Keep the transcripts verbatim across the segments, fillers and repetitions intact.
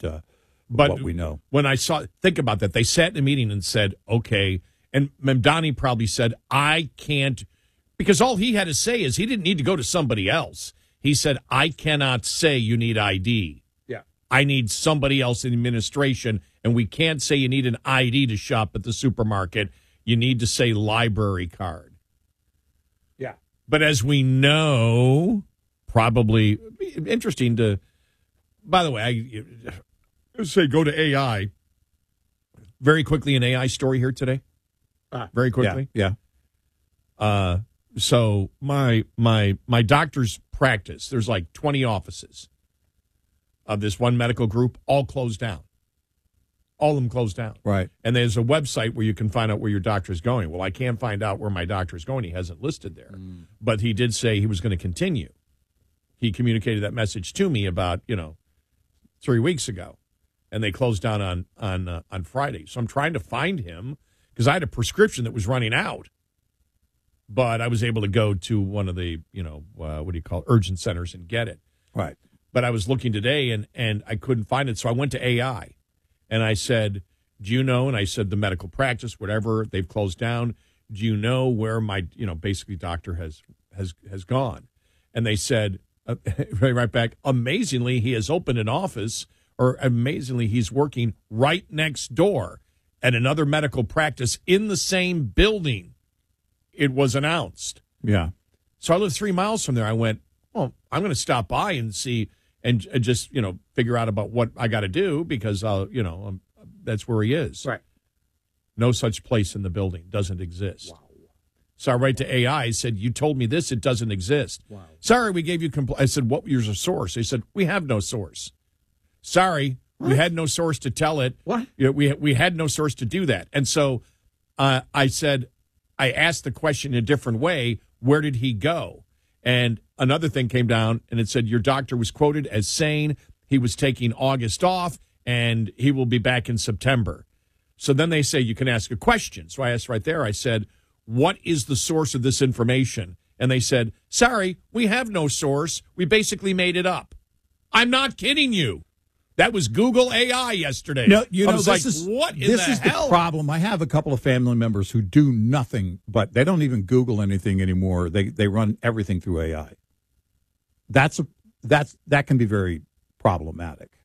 uh, but what we know. When I saw, think about that. They sat in a meeting and said, okay, and Mamdani probably said, I can't, because all he had to say is he didn't need to go to somebody else. He said, I cannot say you need I D. Yeah. I need somebody else in the administration, and we can't say you need an I D to shop at the supermarket. You need to say library card. Yeah. But as we know, probably interesting to, by the way, I let's say go to A I. Very quickly, an A I story here today. Ah, Very quickly. Yeah. yeah. Uh, so my my my doctor's practice, there's like twenty offices of this one medical group, all closed down. All of them closed down. Right. And there's a website where you can find out where your doctor is going. Well, I can't find out where my doctor is going. He hasn't listed there. Mm. But he did say he was going to continue. He communicated that message to me about, you know, three weeks ago. And they closed down on on uh, on Friday. So I'm trying to find him because I had a prescription that was running out. But I was able to go to one of the, you know, uh, what do you call it, urgent centers and get it. Right. But I was looking today and, and I couldn't find it. So I went to A I and I said, do you know? And I said, the medical practice, whatever, they've closed down. Do you know where my, you know, basically doctor has has, has gone? And they said, uh, right back, amazingly, he has opened an office, or amazingly, he's working right next door at another medical practice in the same building. It was announced. Yeah. So I live three miles from there. I went, well, I'm going to stop by and see and, and just, you know, figure out about what I got to do because, I'll, you know, um, that's where he is. Right. No such place in the building. Doesn't exist. Wow. So I write to A I. I said, you told me this. It doesn't exist. Wow. Sorry, we gave you compl-. I said, what was your source? They said, we have no source. Sorry, what? We had no source to tell it. What? You know, we, we had no source to do that. And so uh, I said, I asked the question in a different way. Where did he go? And another thing came down, and it said your doctor was quoted as saying he was taking August off, and he will be back in September. So then they say you can ask a question. So I asked right there, I said, what is the source of this information? And they said, sorry, we have no source. We basically made it up. I'm not kidding you. That was Google A I yesterday. No, you know, I was this like, is, what in this the is hell? the problem. I have a couple of family members who do nothing, but they don't even Google anything anymore. They they run everything through A I. That's a that's that can be very problematic.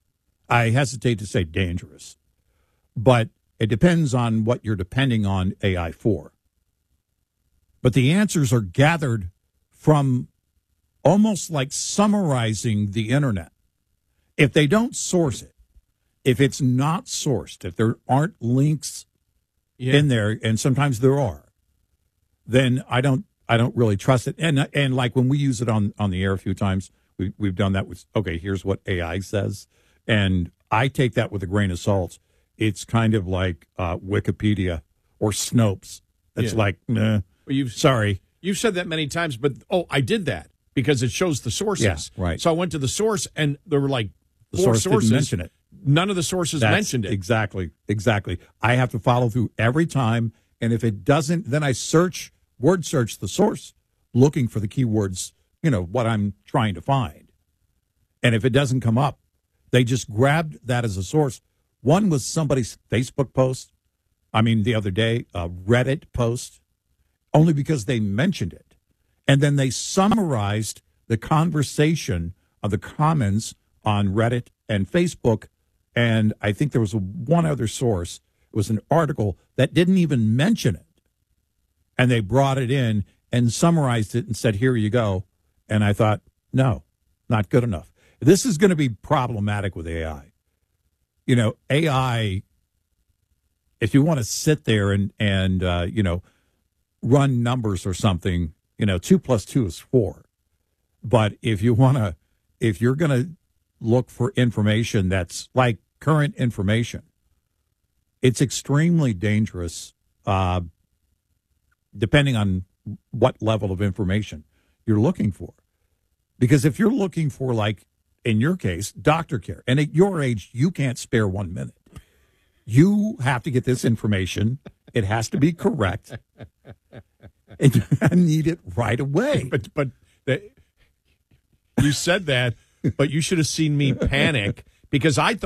I hesitate to say dangerous, but it depends on what you're depending on A I for. But the answers are gathered from almost like summarizing the internet. If they don't source it, if it's not sourced, if there aren't links yeah. in there, and sometimes there are, then I don't I don't really trust it. And and like when we use it on, on the air a few times, we, we've done that with, okay, here's what A I says. And I take that with a grain of salt. It's kind of like uh, Wikipedia or Snopes. It's yeah. like, nah, well, you've, sorry. You've said that many times, but, oh, I did that because it shows the sources. Yeah, right. So I went to the source, and there were like the four source sources. Didn't mention it. None of the sources That's mentioned it. Exactly, exactly. I have to follow through every time, and if it doesn't, then I search, word search the source, looking for the keywords, you know, what I'm trying to find. And if it doesn't come up, they just grabbed that as a source. One was somebody's Facebook post. I mean, the other day, a Reddit post, only because they mentioned it. And then they summarized the conversation of the comments on Reddit and Facebook. And I think there was a, one other source. It was an article that didn't even mention it. And they brought it in and summarized it and said, here you go. And I thought, no, not good enough. This is going to be problematic with A I. You know, A I, if you want to sit there and, and uh, you know, run numbers or something, you know, two plus two is four. But if you want to, if you're going to look for information that's like current information, it's extremely dangerous, uh, depending on what level of information you're looking for. Because if you're looking for, like, in your case, doctor care, and at your age, you can't spare one minute. You have to get this information. It has to be correct. And you need it right away. But but the, you said that, but you should have seen me panic because I thought